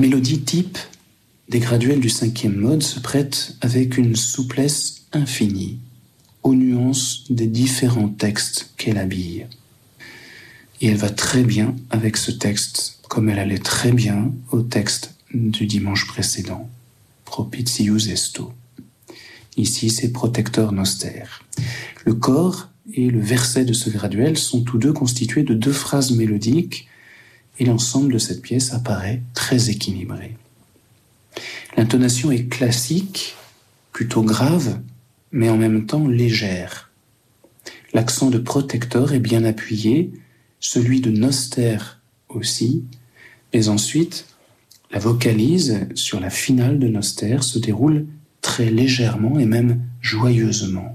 mélodie type des graduels du 5e mode se prête avec une souplesse infinie aux nuances des différents textes qu'elle habille. Et elle va très bien avec ce texte, comme elle allait très bien au texte du dimanche précédent. Propitius esto. Ici, c'est protector noster. Le corps et le verset de ce graduel sont tous deux constitués de 2 phrases mélodiques et l'ensemble de cette pièce apparaît très équilibré. L'intonation est classique, plutôt grave, mais en même temps légère. L'accent de protector est bien appuyé, celui de noster aussi, mais ensuite, la vocalise sur la finale de noster se déroule très légèrement et même joyeusement.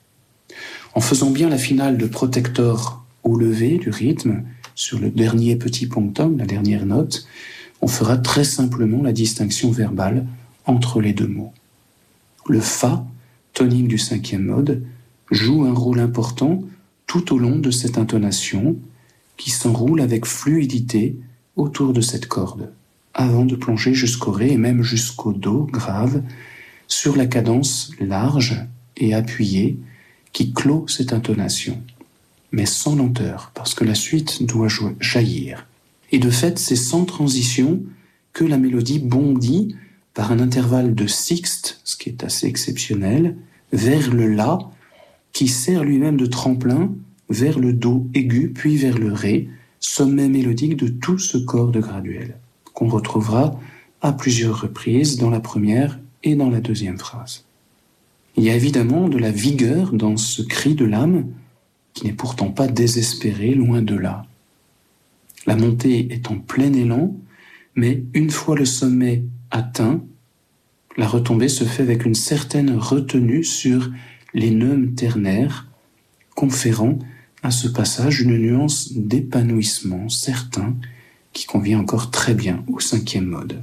En faisant bien la finale de protector au lever du rythme, sur le dernier petit punctum, la dernière note, on fera très simplement la distinction verbale entre les 2 mots. Le fa, tonique du 5e mode, joue un rôle important tout au long de cette intonation qui s'enroule avec fluidité autour de cette corde, avant de plonger jusqu'au ré et même jusqu'au do grave, sur la cadence large et appuyée qui clôt cette intonation, mais sans lenteur, parce que la suite doit jaillir. Et de fait, c'est sans transition que la mélodie bondit par un intervalle de sixte, ce qui est assez exceptionnel, vers le la, qui sert lui-même de tremplin vers le do aigu, puis vers le ré, sommet mélodique de tout ce corps de graduel, qu'on retrouvera à plusieurs reprises dans la première et dans la deuxième phrase. Il y a évidemment de la vigueur dans ce cri de l'âme, qui n'est pourtant pas désespéré, loin de là. La montée est en plein élan, mais une fois le sommet atteint, la retombée se fait avec une certaine retenue sur les neumes ternaires, conférant à ce passage une nuance d'épanouissement certain qui convient encore très bien au 5e mode.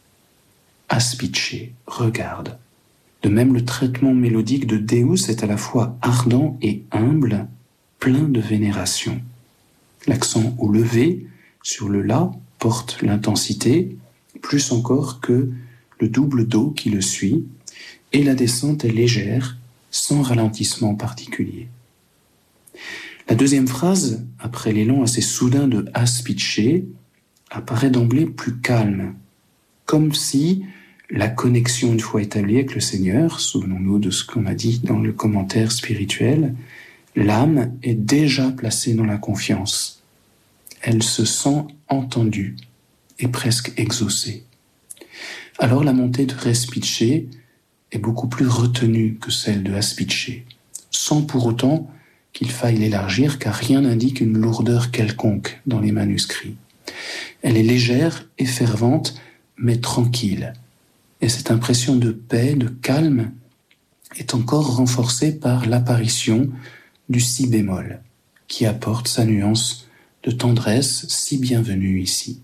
Aspice, regarde. De même, le traitement mélodique de Deus est à la fois ardent et humble, plein de vénération. L'accent au levé sur le la porte l'intensité, plus encore que le double do qui le suit, et la descente est légère, sans ralentissement particulier. La deuxième phrase, après l'élan assez soudain de aspice, apparaît d'emblée plus calme, comme si la connexion une fois établie avec le Seigneur, souvenons-nous de ce qu'on a dit dans le commentaire spirituel, l'âme est déjà placée dans la confiance. Elle se sent entendue et presque exaucée. Alors la montée de respice est beaucoup plus retenue que celle de aspice, sans pour autant qu'il faille l'élargir, car rien n'indique une lourdeur quelconque dans les manuscrits. Elle est légère et fervente, mais tranquille. Et cette impression de paix, de calme, est encore renforcée par l'apparition du si bémol, qui apporte sa nuance de tendresse si bienvenue ici.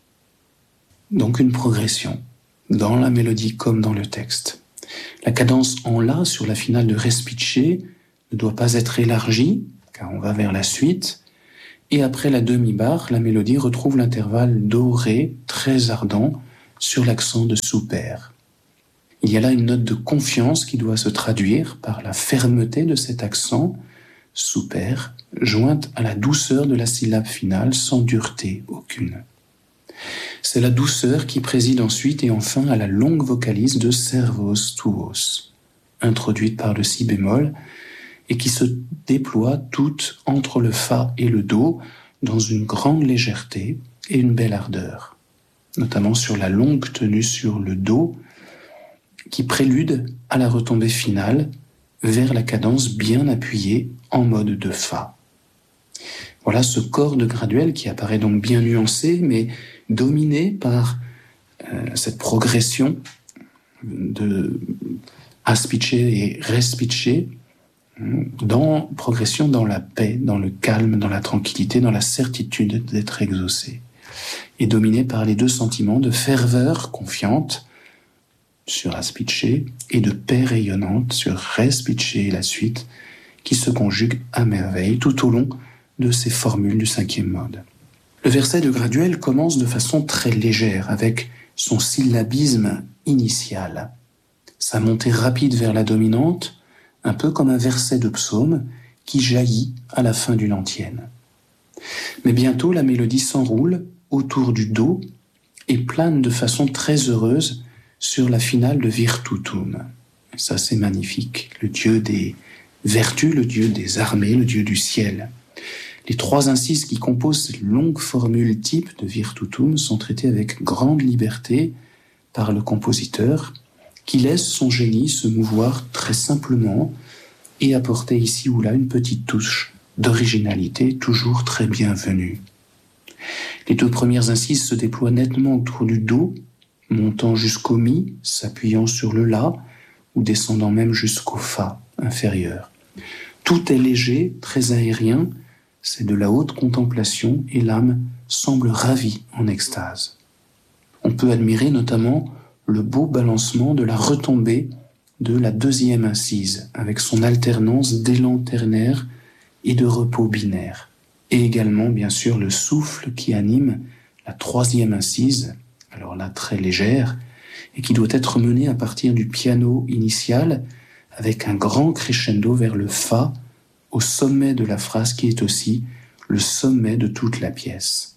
Donc une progression, dans la mélodie comme dans le texte. La cadence en la sur la finale de respice ne doit pas être élargie, car on va vers la suite, et après la demi-barre, la mélodie retrouve l'intervalle do-ré très ardent sur l'accent de super. Il y a là une note de confiance qui doit se traduire par la fermeté de cet accent super, jointe à la douceur de la syllabe finale sans dureté aucune. C'est la douceur qui préside ensuite et enfin à la longue vocalise de servos tuos, introduite par le si bémol, et qui se déploie toute entre le fa et le do dans une grande légèreté et une belle ardeur, notamment sur la longue tenue sur le do qui prélude à la retombée finale vers la cadence bien appuyée en mode de fa. Voilà ce corps de graduel qui apparaît donc bien nuancé mais dominé par cette progression de aspice et respice, progression dans la paix, dans le calme, dans la tranquillité, dans la certitude d'être exaucé, et dominé par les deux sentiments de ferveur confiante sur aspice et de paix rayonnante sur respice et la suite, qui se conjuguent à merveille tout au long de ces formules du 5e mode. Le verset de graduel commence de façon très légère, avec son syllabisme initial, sa montée rapide vers la dominante, un peu comme un verset de psaume qui jaillit à la fin d'une antienne. Mais bientôt, la mélodie s'enroule autour du Do et plane de façon très heureuse sur la finale de Virtutum. Ça, c'est magnifique. Le dieu des vertus, le dieu des armées, le dieu du ciel. Les 3 incises qui composent cette longue formule type de Virtutum sont traitées avec grande liberté par le compositeur, qui laisse son génie se mouvoir très simplement et apporter ici ou là une petite touche d'originalité toujours très bienvenue. Les 2 premières incises se déploient nettement autour du Do, montant jusqu'au Mi, s'appuyant sur le La, ou descendant même jusqu'au Fa inférieur. Tout est léger, très aérien, c'est de la haute contemplation et l'âme semble ravie en extase. On peut admirer notamment le beau balancement de la retombée de la 2e incise, avec son alternance d'élan ternaire et de repos binaire. Et également, bien sûr, le souffle qui anime la 3e incise, alors là très légère, et qui doit être menée à partir du piano initial, avec un grand crescendo vers le Fa, au sommet de la phrase qui est aussi le sommet de toute la pièce.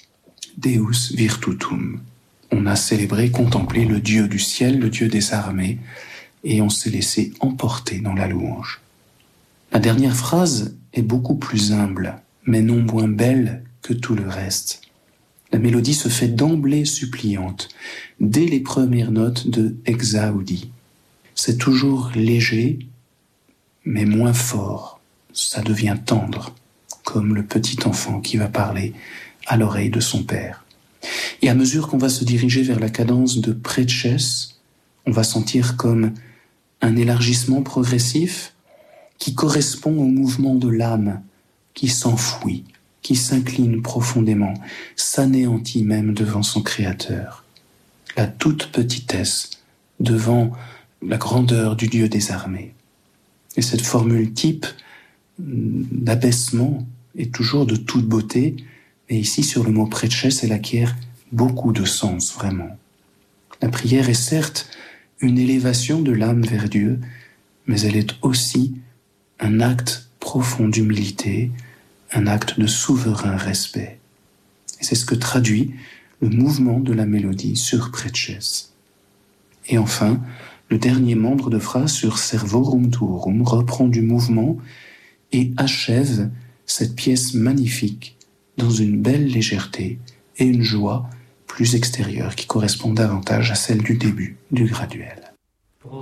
Deus Virtutum. On a célébré, contemplé le Dieu du ciel, le Dieu des armées, et on s'est laissé emporter dans la louange. La dernière phrase est beaucoup plus humble, mais non moins belle que tout le reste. La mélodie se fait d'emblée suppliante, dès les premières notes de Exaudi. C'est toujours léger, mais moins fort. Ça devient tendre, comme le petit enfant qui va parler à l'oreille de son père. Et à mesure qu'on va se diriger vers la cadence de Preces, on va sentir comme un élargissement progressif qui correspond au mouvement de l'âme qui s'enfouit, qui s'incline profondément, s'anéantit même devant son Créateur. La toute petitesse devant la grandeur du Dieu des armées. Et cette formule type d'abaissement est toujours de toute beauté, mais ici sur le mot Preces, elle acquiert beaucoup de sens, vraiment. La prière est certes une élévation de l'âme vers Dieu, mais elle est aussi un acte profond d'humilité, un acte de souverain respect. Et c'est ce que traduit le mouvement de la mélodie sur Preces. Et enfin, le dernier membre de phrase sur Servorum Tuorum reprend du mouvement et achève cette pièce magnifique dans une belle légèreté et une joie plus extérieure qui correspond davantage à celle du début du graduel.